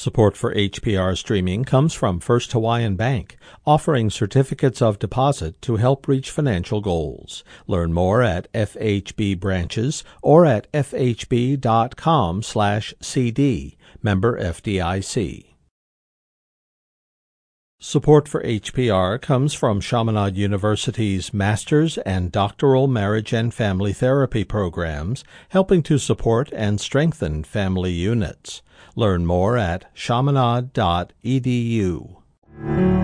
Support for HPR streaming comes from First Hawaiian Bank, offering certificates of deposit to help reach financial goals. Learn more at FHB branches or at fhb.com/cd. Member FDIC. Support for HPR comes from Chaminade University's Master's and Doctoral Marriage and Family Therapy programs, helping to support and strengthen family units. Learn more at chaminade.edu.